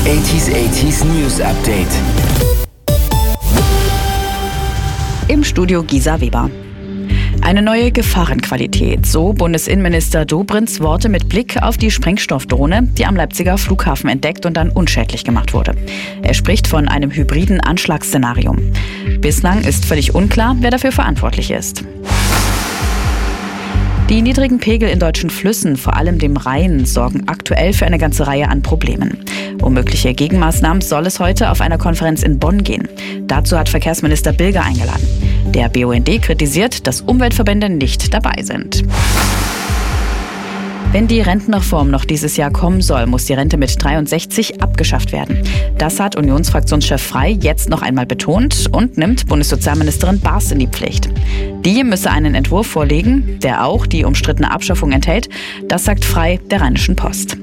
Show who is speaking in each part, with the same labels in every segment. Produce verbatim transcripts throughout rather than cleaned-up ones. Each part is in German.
Speaker 1: achtziger achtziger News Update.
Speaker 2: Im Studio Gisa Weber. Eine neue Gefahrenqualität, so Bundesinnenminister Dobrinds Worte mit Blick auf die Sprengstoffdrohne, die am Leipziger Flughafen entdeckt und dann unschädlich gemacht wurde. Er spricht von einem hybriden Anschlagsszenario. Bislang ist völlig unklar, wer dafür verantwortlich ist. Die niedrigen Pegel in deutschen Flüssen, vor allem dem Rhein, sorgen aktuell für eine ganze Reihe an Problemen. Um mögliche Gegenmaßnahmen soll es heute auf einer Konferenz in Bonn gehen. Dazu hat Verkehrsminister Bilger eingeladen. Der B U N D kritisiert, dass Umweltverbände nicht dabei sind. Wenn die Rentenreform noch dieses Jahr kommen soll, muss die Rente mit dreiundsechzig abgeschafft werden. Das hat Unionsfraktionschef Frey jetzt noch einmal betont und nimmt Bundessozialministerin Baas in die Pflicht. Die müsse einen Entwurf vorlegen, der auch die umstrittene Abschaffung enthält. Das sagt Frey der Rheinischen Post.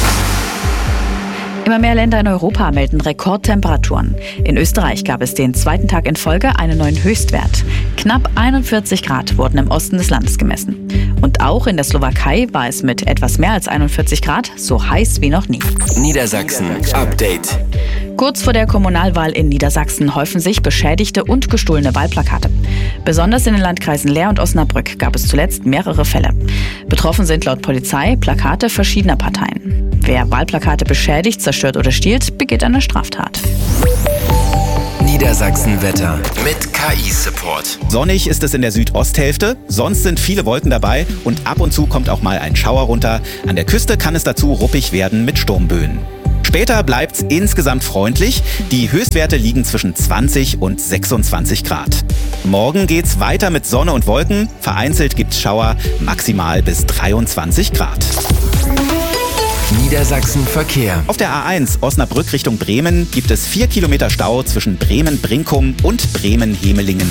Speaker 2: Immer mehr Länder in Europa melden Rekordtemperaturen. In Österreich gab es den zweiten Tag in Folge einen neuen Höchstwert. Knapp einundvierzig Grad wurden im Osten des Landes gemessen. Und auch in der Slowakei war es mit etwas mehr als einundvierzig Grad so heiß wie noch nie.
Speaker 1: Niedersachsen Update.
Speaker 2: Kurz vor der Kommunalwahl in Niedersachsen häufen sich beschädigte und gestohlene Wahlplakate. Besonders in den Landkreisen Leer und Osnabrück gab es zuletzt mehrere Fälle. Betroffen sind laut Polizei Plakate verschiedener Parteien. Wer Wahlplakate beschädigt, zerstört oder stiehlt, begeht eine Straftat.
Speaker 1: Niedersachsen-Wetter mit K I-Support.
Speaker 3: Sonnig ist es in der Südosthälfte, sonst sind viele Wolken dabei und ab und zu kommt auch mal ein Schauer runter. An der Küste kann es dazu ruppig werden mit Sturmböen. Später bleibt's insgesamt freundlich. Die Höchstwerte liegen zwischen zwanzig und sechsundzwanzig Grad. Morgen geht's weiter mit Sonne und Wolken. Vereinzelt gibt's Schauer, maximal bis dreiundzwanzig Grad.
Speaker 1: Niedersachsen Verkehr.
Speaker 3: Auf der A eins Osnabrück Richtung Bremen gibt es vier Kilometer Stau zwischen Bremen-Brinkum und Bremen-Hemelingen.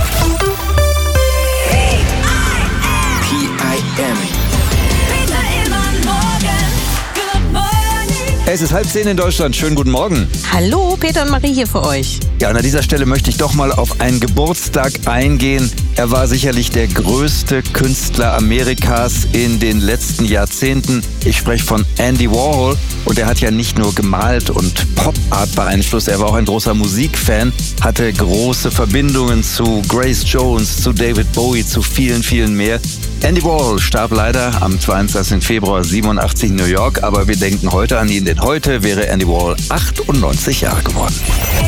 Speaker 1: P I M.
Speaker 4: Es ist halb zehn in Deutschland. Schönen guten Morgen.
Speaker 5: Hallo, Peter und Marie hier für euch.
Speaker 4: Ja, an dieser Stelle möchte ich doch mal auf einen Geburtstag eingehen. Er war sicherlich der größte Künstler Amerikas in den letzten Jahrzehnten. Ich spreche von Andy Warhol. Und er hat ja nicht nur gemalt und Pop-Art beeinflusst, er war auch ein großer Musikfan, hatte große Verbindungen zu Grace Jones, zu David Bowie, zu vielen, vielen mehr. Andy Warhol starb leider am zweiundzwanzigsten Februar siebenundachtzig in New York, aber wir denken heute an ihn, denn heute wäre Andy Warhol achtundneunzig Jahre geworden.